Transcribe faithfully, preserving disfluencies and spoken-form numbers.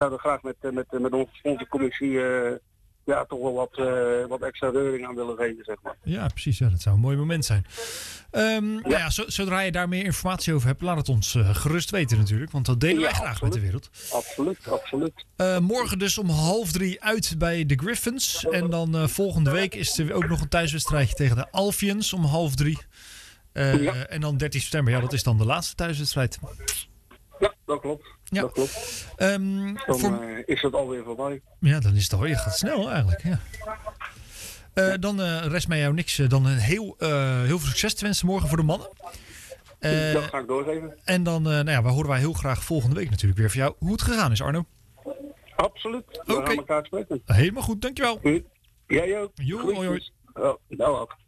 zouden graag met, met, met onze, onze commissie uh, ja, toch wel wat, uh, wat extra reuring aan willen geven, zeg maar. Ja, precies. Ja, dat zou een mooi moment zijn. Um, ja. Nou ja, zodra je daar meer informatie over hebt, laat het ons uh, gerust weten natuurlijk. Want dat delen ja, wij graag absoluut. Met de wereld. Absoluut, absoluut. Uh, morgen dus om half drie uit bij de Griffins. En dan uh, volgende week is er ook nog een thuiswedstrijdje tegen de Alfians om half drie. Uh, ja. En dan dertien september, ja, dat is dan de laatste thuiswedstrijd. Ja, dat klopt. Ja. Dat klopt. Um, dan voor... uh, is het alweer voorbij. Ja, dan is het alweer. Gaat snel eigenlijk. Ja. Uh, dan uh, rest mij jou niks. Uh, dan een heel, uh, heel veel succes te wensen morgen voor de mannen. Uh, dat ga ik doorgeven. En dan uh, nou ja, we horen wij heel graag volgende week natuurlijk weer van jou hoe het gegaan is, Arno. Absoluut. We okay. gaan elkaar spreken. Helemaal goed, dankjewel. Jij ook. Jo, hoi, hoi. Oh, nou ook.